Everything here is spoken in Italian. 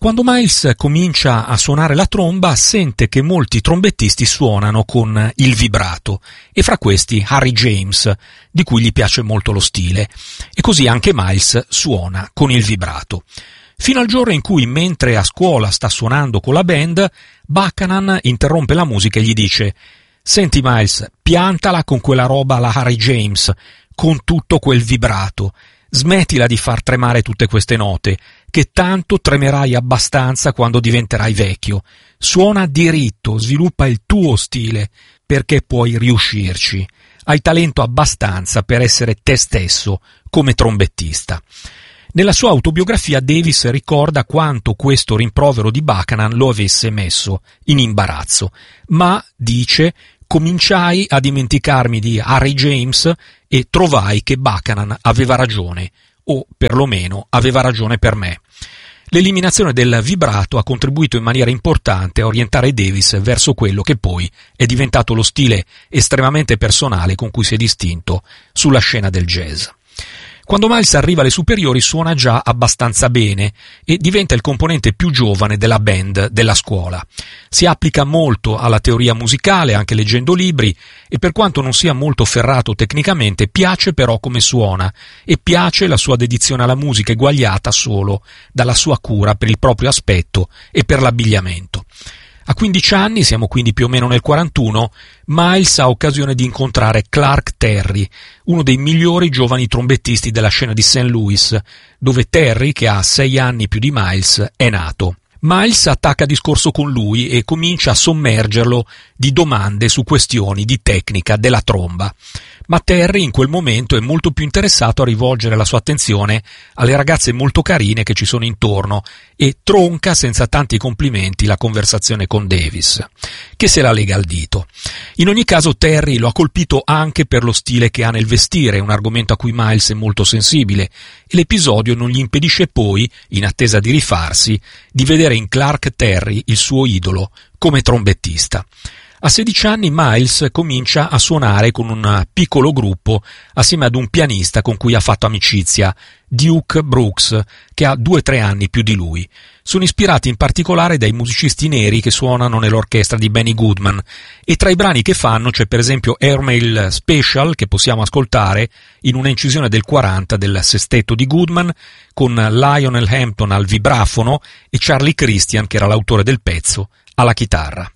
Quando Miles comincia a suonare la tromba, sente che molti trombettisti suonano con il vibrato, e fra questi Harry James, di cui gli piace molto lo stile, e così anche Miles suona con il vibrato. Fino al giorno in cui, mentre a scuola sta suonando con la band, Buchanan interrompe la musica e gli dice: «Senti Miles, piantala con quella roba alla Harry James, con tutto quel vibrato. Smettila di far tremare tutte queste note, che tanto tremerai abbastanza quando diventerai vecchio. Suona diritto, sviluppa il tuo stile, perché puoi riuscirci. Hai talento abbastanza per essere te stesso come trombettista». Nella sua autobiografia Davis ricorda quanto questo rimprovero di Buchanan lo avesse messo in imbarazzo, ma, dice, cominciai a dimenticarmi di Harry James e trovai che Buchanan aveva ragione, o perlomeno aveva ragione per me. L'eliminazione del vibrato ha contribuito in maniera importante a orientare Davis verso quello che poi è diventato lo stile estremamente personale con cui si è distinto sulla scena del jazz. Quando Miles arriva alle superiori suona già abbastanza bene e diventa il componente più giovane della band della scuola. Si applica molto alla teoria musicale, anche leggendo libri, e per quanto non sia molto ferrato tecnicamente, piace però come suona, e piace la sua dedizione alla musica eguagliata solo dalla sua cura per il proprio aspetto e per l'abbigliamento. A 15 anni, siamo quindi più o meno nel 41, Miles ha occasione di incontrare Clark Terry, uno dei migliori giovani trombettisti della scena di St. Louis, dove Terry, che ha 6 anni più di Miles, è nato. Miles attacca discorso con lui e comincia a sommergerlo di domande su questioni di tecnica della tromba. Ma Terry in quel momento è molto più interessato a rivolgere la sua attenzione alle ragazze molto carine che ci sono intorno e tronca senza tanti complimenti la conversazione con Davis, che se la lega al dito. In ogni caso Terry lo ha colpito anche per lo stile che ha nel vestire, un argomento a cui Miles è molto sensibile, e l'episodio non gli impedisce poi, in attesa di rifarsi, di vedere in Clark Terry il suo idolo come trombettista. A 16 anni Miles comincia a suonare con un piccolo gruppo assieme ad un pianista con cui ha fatto amicizia, Duke Brooks, che ha 2-3 anni più di lui. Sono ispirati in particolare dai musicisti neri che suonano nell'orchestra di Benny Goodman, e tra i brani che fanno c'è per esempio Airmail Special, che possiamo ascoltare in una incisione del 40 del sestetto di Goodman, con Lionel Hampton al vibrafono e Charlie Christian, che era l'autore del pezzo, alla chitarra.